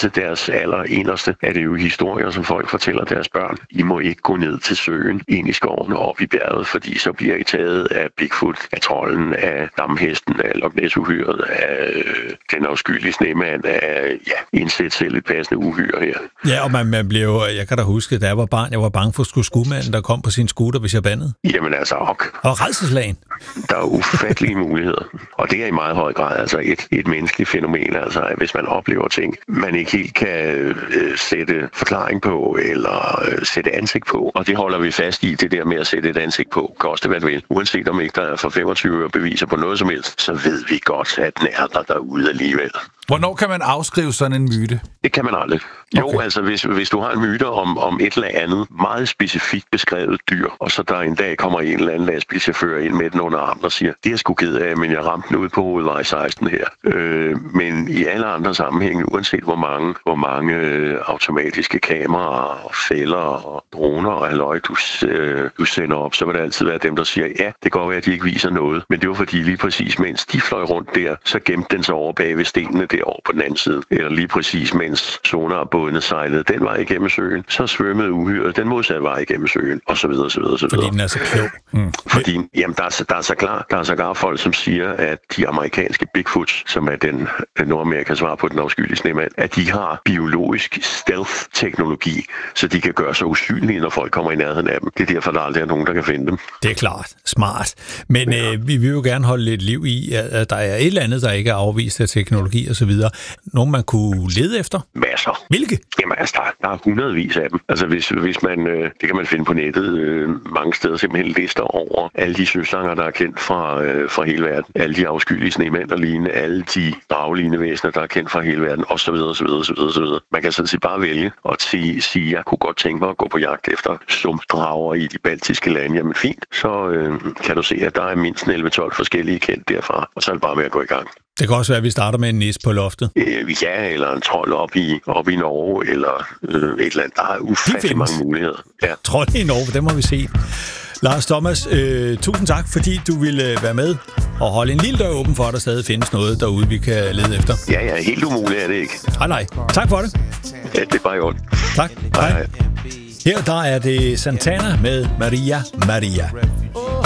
til deres allerinderste, er det jo historier, som folk fortæller deres børn. I må ikke gå ned til søen, ind i skoven og op i bjerget, fordi så bliver I taget af Bigfoot, af trolden, af damhesten, af Loch Ness-uhyret, af den afskyelige snemand, af indsæt selv et passende uhyre her. Ja, og man blev jo, jeg kan da huske, da jeg var barn, jeg var bange for skudmanden, der kom på sin scooter, hvis jeg bandede. Jamen altså, Og rædselslagen. Der er ufattelige muligheder. Og det er i meget høj grad altså et menneskeligt fænomen, altså at hvis man oplever ting, man ikke helt kan sætte forklaring på, eller sætte ansigt på. Og det holder vi fast i, det der med at sætte et ansigt på. Koste hvad det vil. Uanset om ikke der er for 25 beviser på noget som helst, så ved vi godt, at den er der derude alligevel. Hvornår kan man afskrive sådan en myte? Det kan man aldrig. Jo, okay. Altså hvis du har en myte om et eller andet meget specifikt beskrevet dyr, og så der en dag kommer en eller anden lastbilchauffør ind med den under armen og siger, det er jeg sgu ked af, men jeg ramte den ud på hovedvej 16 her. Men i alle andre sammenhænge, uanset hvor mange automatiske kameraer og fælder og droner og halløj, du sender op, så vil det altid være dem, der siger, ja, det kan godt være, at de ikke viser noget. Men det var fordi lige præcis, mens de fløj rundt der, så gemte den sig over bag ved stenene derovre på den anden side. Eller lige præcis, mens sonarbådene sejlede den vej igennem søen, så svømmede uhyret den modsatte vej igennem søen, og så videre, så videre, så videre. Fordi den er så klog. Fordi, jamen, der er så klar folk, som siger, at de amerikanske Bigfoots, som er den Nordamerikas svar på den afskyelige snemand, at de har biologisk stealth-teknologi, så de kan gøre sig usynlige, når folk kommer i nærheden af dem. Det er derfor, der aldrig er nogen, der kan finde dem. Det er klart. Smart. Men vi vil jo gerne holde lidt liv i, at der er et eller andet, der ikke er afvist af teknologi og så videre. Nogen, man kunne lede efter? Masser. Hvilke? Jamen altså, der er hundredvis af dem. Altså hvis man, det kan man finde på nettet mange steder, simpelthen lister over alle de søslanger, der er kendt fra hele verden. Alle de afskyelige snemænd og lignende, alle de dragelignende væsener, der er kendt fra hele verden, og så videre, så videre, så videre, så videre. Man kan sådan set bare vælge og sige, jeg kunne godt tænke mig at gå på jagt efter sumpdrager i de baltiske lande. Jamen fint, så kan du se, at der er mindst 11-12 forskellige kendt derfra, og så er det bare med at gå i gang. Det kan også være, at vi starter med en nis på loftet. Ja, eller en trold op i Norge, eller et eller andet. Der er ufattelig mange muligheder. Ja. Trold i Norge, dem har vi set. Lars Thomas, tusind tak, fordi du ville være med og holde en lille dør åben for, at der stadig findes noget derude, vi kan lede efter. Ja, helt umuligt er det ikke. Nej. Tak for det. Ja, det er bare i orden. Tak. Hej. Her der er det Santana med Maria Maria.